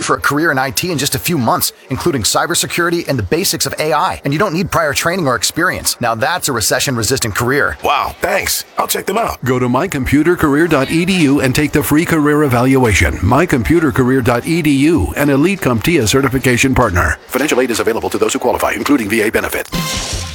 for a career in IT in just a few months, including cybersecurity and the basics of AI. And you don't need prior training or experience. Now that's a recession-resistant career. Wow, thanks. I'll check them out. Go to mycomputercareer.edu and take the free career evaluation. mycomputercareer.edu, an Elite CompTIA certification partner. Financial aid is available to those who qualify, including VA benefit.